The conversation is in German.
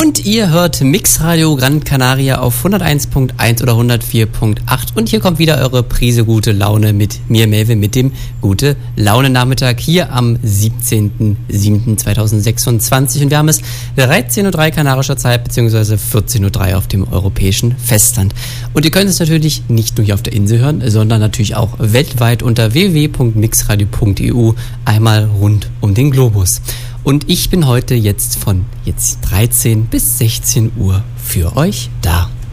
Und ihr hört Mixradio Gran Canaria auf 101.1 oder 104.8 und hier kommt wieder eure Prise Gute Laune mit mir, Melvin, mit dem Gute Laune Nachmittag hier am 17.07.2026 und wir haben es 13.03 Uhr kanarischer Zeit bzw. 14.03 Uhr auf dem europäischen Festland. Und ihr könnt es natürlich nicht nur hier auf der Insel hören, sondern natürlich auch weltweit unter www.mixradio.eu einmal rund um den Globus. Und ich bin heute von 13 bis 16 Uhr für euch da.